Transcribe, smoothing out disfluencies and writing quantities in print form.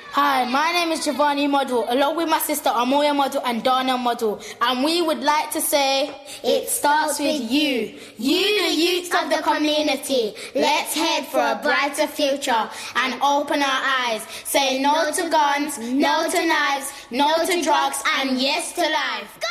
Hi, my name is Giovanni Model, along with my sister Amoya Model and Dana Model, and we would like to say, it starts with you, the youth of the community. Let's head for a brighter future and open our eyes. Say no to guns, no to knives, no to drugs, and yes to life.